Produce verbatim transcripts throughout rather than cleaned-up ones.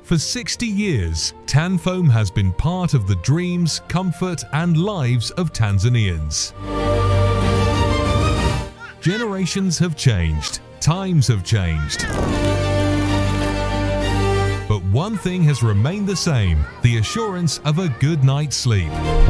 For sixty years, Tanfoam has been part of the dreams, comfort and lives of Tanzanians. Generations have changed, times have changed. But one thing has remained the same, the assurance of a good night's sleep.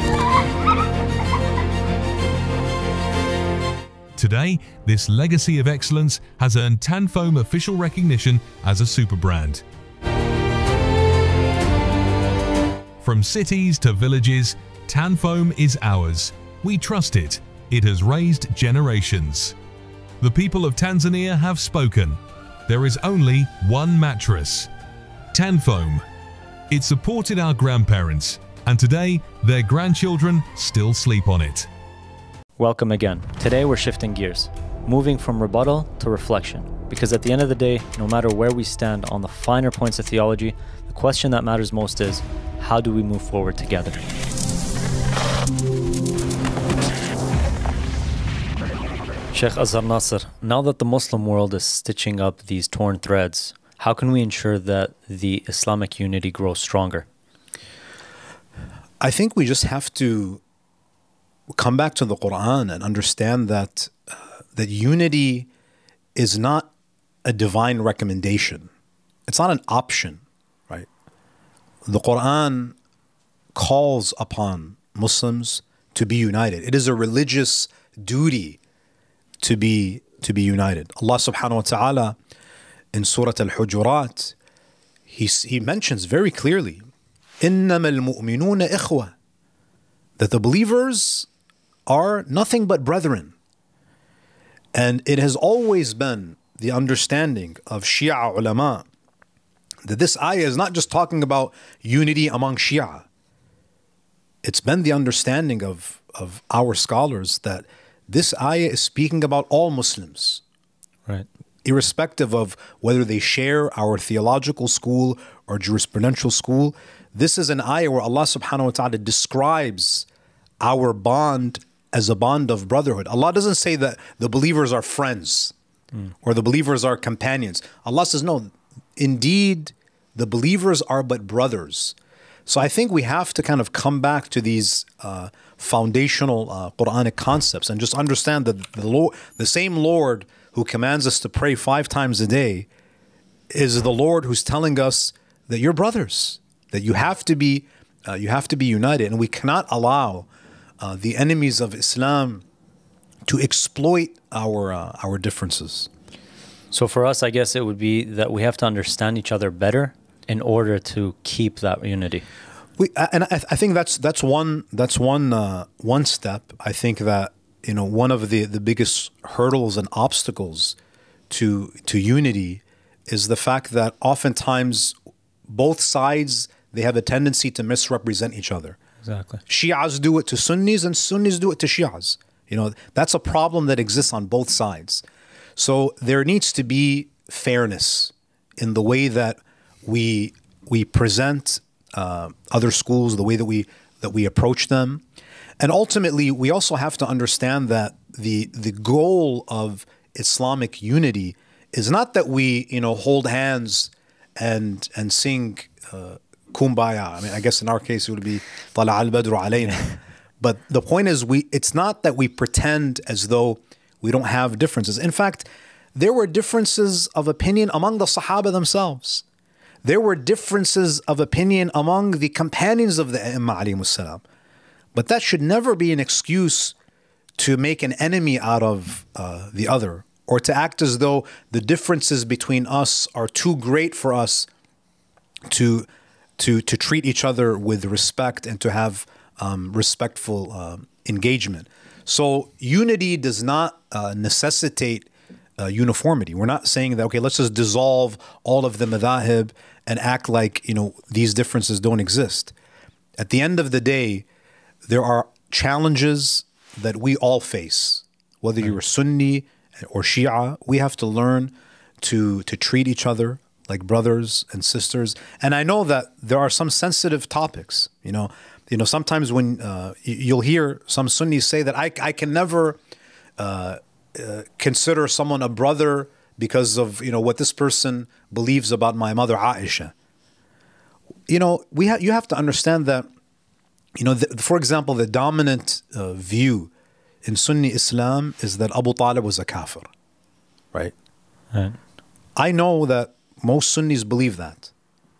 Today, this legacy of excellence has earned Tanfoam official recognition as a super brand. From cities to villages, Tanfoam is ours. We trust it. It has raised generations. The people of Tanzania have spoken. There is only one mattress, Tanfoam. It supported our grandparents, and today their grandchildren still sleep on it. Welcome again. Today we're shifting gears, moving from rebuttal to reflection. Because at the end of the day, no matter where we stand on the finer points of theology, the question that matters most is, how do we move forward together? Sheikh Azhar Nasser, now that the Muslim world is stitching up these torn threads, how can we ensure that the Islamic unity grows stronger? I think we just have to come back to the Quran and understand that uh, that unity is not a divine recommendation. It's not an option, right? The Quran calls upon Muslims to be united. It is a religious duty to be to be united. Allah subhanahu wa ta'ala in Surah Al-Hujurat, he, he mentions very clearly, إِنَّمَا الْمُؤْمِنُونَ إِخْوَةً, that the believers are nothing but brethren. And it has always been the understanding of Shia ulama that this ayah is not just talking about unity among Shia. It's been the understanding of, of our scholars that this ayah is speaking about all Muslims. Right. Irrespective of whether they share our theological school or jurisprudential school, this is an ayah where Allah subhanahu wa ta'ala describes our bond as a bond of brotherhood. Allah doesn't say that the believers are friends mm. or the believers are companions. Allah says, no, indeed, the believers are but brothers. So I think we have to kind of come back to these uh, foundational uh, Quranic concepts and just understand that the Lord, the same Lord who commands us to pray five times a day is the Lord who's telling us that you're brothers, that you have to be, uh, you have to be united, and we cannot allow uh, the enemies of Islam to exploit our uh, our differences. So for us, I guess it would be that we have to understand each other better in order to keep that unity. We, and I, I think that's that's one that's one uh, one step. I think that you know one of the, the biggest hurdles and obstacles to to unity is the fact that oftentimes both sides, they have a tendency to misrepresent each other. Exactly. Shias do it to Sunnis and Sunnis do it to Shias. You know, that's a problem that exists on both sides. So there needs to be fairness in the way that we we present uh, other schools, the way that we that we approach them, and ultimately we also have to understand that the the goal of Islamic unity is not that we you know hold hands and and sing uh, Kumbaya. I mean, I guess in our case it would be Tala al Badru alayna. But the point is, we it's not that we pretend as though we don't have differences. In fact, there were differences of opinion among the Sahaba themselves. There were differences of opinion among the companions of the A'immah alayhimus salam. But that should never be an excuse to make an enemy out of uh, the other, or to act as though the differences between us are too great for us to to to treat each other with respect and to have um, respectful uh, engagement. So unity does not uh, necessitate uh, uniformity. We're not saying that, okay, let's just dissolve all of the madhahib and act like, you know, these differences don't exist. At the end of the day, there are challenges that we all face. Whether you're Sunni or Shia, we have to learn to to treat each other like brothers and sisters. And I know that there are some sensitive topics, you know, You know, sometimes when uh, you'll hear some Sunnis say that I, I can never uh, uh, consider someone a brother because of, you know, what this person believes about my mother Aisha. you know, we ha- you have to understand that, you know, the, for example, the dominant uh, view in Sunni Islam is that Abu Talib was a kafir, right? Right. I know that most Sunnis believe that.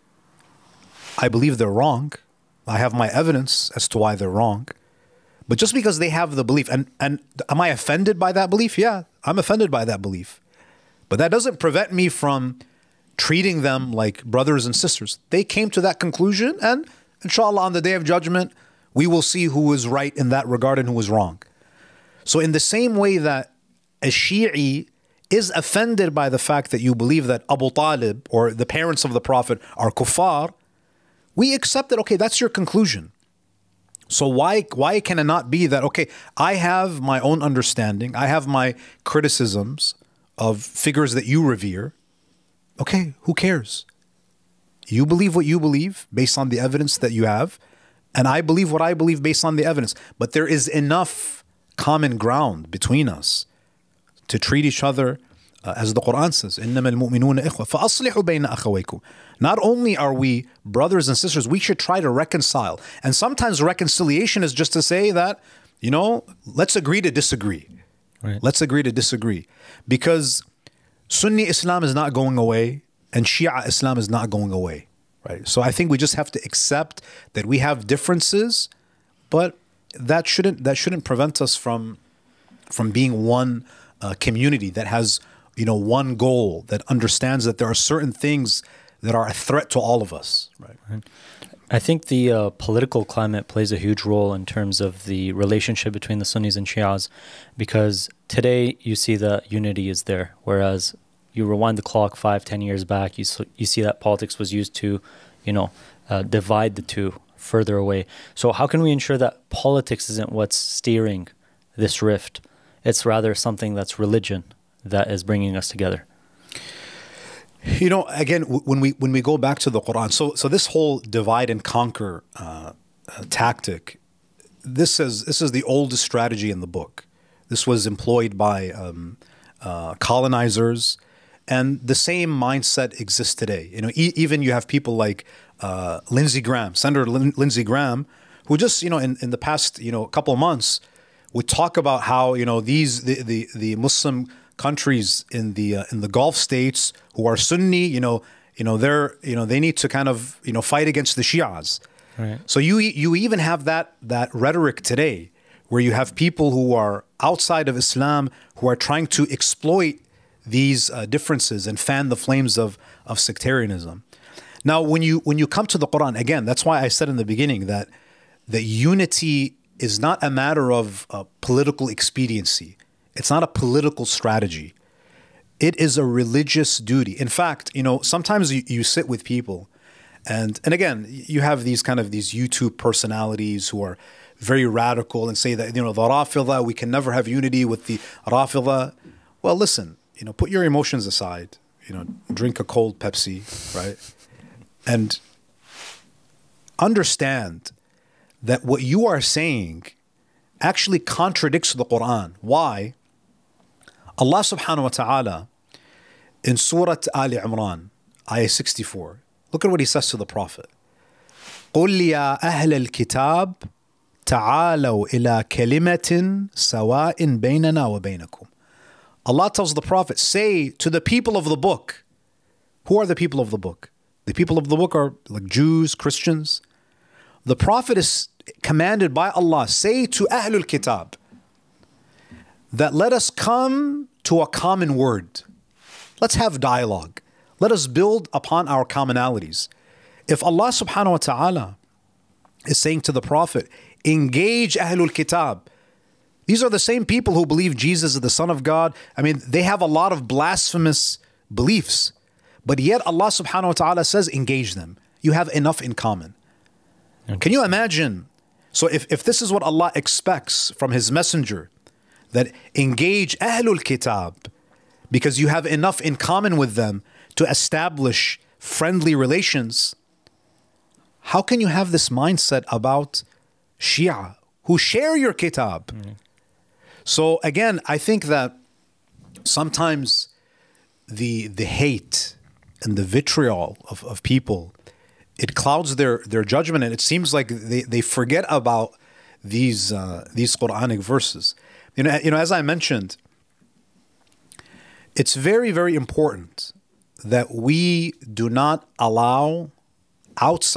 I believe they're wrong. I have my evidence as to why they're wrong. But just because they have the belief, and, and am I offended by that belief? Yeah, I'm offended by that belief. But that doesn't prevent me from treating them like brothers and sisters. They came to that conclusion, and inshallah, on the Day of Judgment, we will see who was right in that regard and who was wrong. So in the same way that a Shi'i is offended by the fact that you believe that Abu Talib or the parents of the Prophet are kuffar, we accept that, okay, that's your conclusion. So why why can it not be that, okay, I have my own understanding, I have my criticisms of figures that you revere. Okay, who cares? You believe what you believe based on the evidence that you have, and I believe what I believe based on the evidence. But there is enough common ground between us to treat each other uh, as the Quran says, إِنَّمَا الْمُؤْمِنُونَ إِخْوَةٌ فَأَصْلِحُوا بَيْنَ أَخَوَيْكُمْ. Not only are we brothers and sisters, we should try to reconcile. And sometimes reconciliation is just to say that, you know, let's agree to disagree. Right. Let's agree to disagree. Because Sunni Islam is not going away and Shia Islam is not going away. Right? So I think we just have to accept that we have differences, but that shouldn't that shouldn't prevent us from from being one uh, community that has, you know, one goal, that understands that there are certain things that are a threat to all of us. Right. Right. I think the uh, political climate plays a huge role in terms of the relationship between the Sunnis and Shias, because today you see that unity is there, whereas you rewind the clock five, ten years back, you you see that politics was used to, you know, uh, divide the two further away. So how can we ensure that politics isn't what's steering this rift? It's rather something that's religion that is bringing us together. You know, again, when we when we go back to the Quran, so so this whole divide and conquer uh, uh, tactic, this is this is the oldest strategy in the book. This was employed by um, uh, colonizers, and the same mindset exists today. You know, e- even you have people like uh, Lindsey Graham, Senator Lin- Lindsey Graham, who just, you know, in, in the past, you know, couple of months would talk about how, you know, these the the, the Muslim countries in the uh, in the Gulf states who are Sunni, you know, you know they're you know they need to kind of, you know, fight against the Shias. Right. So you you even have that that rhetoric today, where you have people who are outside of Islam who are trying to exploit these uh, differences and fan the flames of of sectarianism. Now, when you when you come to the Quran, again, that's why I said in the beginning that that unity is not a matter of uh, political expediency. It's not a political strategy. It is a religious duty. In fact, you know, sometimes you, you sit with people and, and again, you have these kind of these YouTube personalities who are very radical and say that, you know, the Rafida, we can never have unity with the Rafida. Well, listen, you know, put your emotions aside, you know, drink a cold Pepsi, right? And understand that what you are saying actually contradicts the Quran. Why? Allah subhanahu wa ta'ala in Surah Ali Imran, ayah sixty-four, look at what he says to the Prophet. قُلْ يَا أَهْلَ الْكِتَابِ تَعَالَوْا إِلَى كَلِمَةٍ سَوَاءٍ بَيْنَنَا وَبَيْنَكُمْ. Allah tells the Prophet, say to the people of the book. Who are the people of the book? The people of the book are like Jews, Christians. The Prophet is commanded by Allah, say to Ahlul Kitab, that let us come to a common word. Let's have dialogue. Let us build upon our commonalities. If Allah subhanahu wa ta'ala is saying to the Prophet, engage Ahlul Kitab. These are the same people who believe Jesus is the Son of God. I mean, they have a lot of blasphemous beliefs, but yet Allah subhanahu wa ta'ala says, engage them. You have enough in common. Can you imagine? So if, if this is what Allah expects from His messenger, that engage Ahlul Kitab, because you have enough in common with them to establish friendly relations, how can you have this mindset about Shia who share your kitab? Mm-hmm. So again, I think that sometimes the the hate and the vitriol of, of people it clouds their, their judgment, and it seems like they, they forget about these uh, these Quranic verses. You know, you know, as I mentioned, it's very, very important that we do not allow outside